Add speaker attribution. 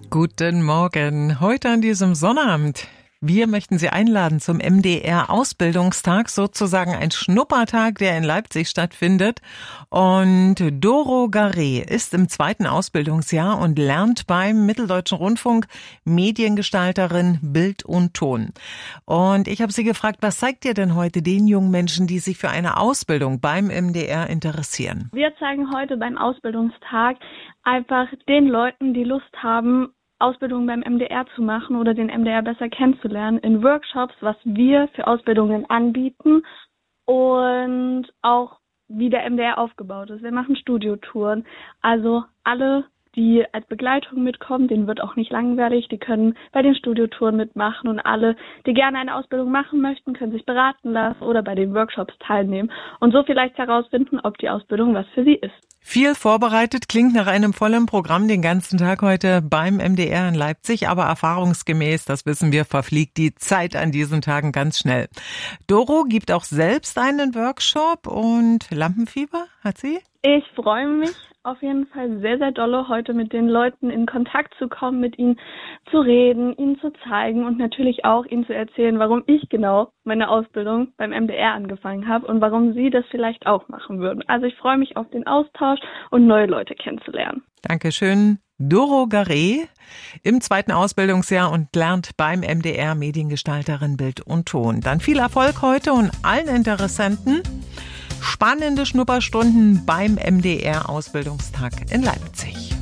Speaker 1: Guten Morgen. Heute an diesem Sonnabend. Wir möchten Sie einladen zum MDR-Ausbildungstag, sozusagen ein Schnuppertag, der in Leipzig stattfindet. Und Doro Garé ist im 2. Ausbildungsjahr und lernt beim Mitteldeutschen Rundfunk Mediengestalterin Bild und Ton. Und ich habe sie gefragt, was zeigt ihr denn heute den jungen Menschen, die sich für eine Ausbildung beim MDR interessieren?
Speaker 2: Wir zeigen heute beim Ausbildungstag einfach den Leuten, die Lust haben, Ausbildungen beim MDR zu machen oder den MDR besser kennenzulernen, in Workshops, was wir für Ausbildungen anbieten und auch wie der MDR aufgebaut ist. Wir machen Studiotouren, also alle, die als Begleitung mitkommen, denen wird auch nicht langweilig, die können bei den Studiotouren mitmachen und alle, die gerne eine Ausbildung machen möchten, können sich beraten lassen oder bei den Workshops teilnehmen und so vielleicht herausfinden, ob die Ausbildung was für sie ist.
Speaker 1: Viel vorbereitet, klingt nach einem vollen Programm den ganzen Tag heute beim MDR in Leipzig, aber erfahrungsgemäß, das wissen wir, verfliegt die Zeit an diesen Tagen ganz schnell. Doro gibt auch selbst einen Workshop und Lampenfieber hat sie?
Speaker 2: Ich freue mich auf jeden Fall sehr, sehr dolle, heute mit den Leuten in Kontakt zu kommen, mit ihnen zu reden, ihnen zu zeigen und natürlich auch ihnen zu erzählen, warum ich genau meine Ausbildung beim MDR angefangen habe und warum sie das vielleicht auch machen würden. Also ich freue mich auf den Austausch und neue Leute kennenzulernen.
Speaker 1: Dankeschön. Doro Garé im 2. Ausbildungsjahr und lernt beim MDR Mediengestalterin Bild und Ton. Dann viel Erfolg heute und allen Interessenten. Spannende Schnupperstunden beim MDR Ausbildungstag in Leipzig.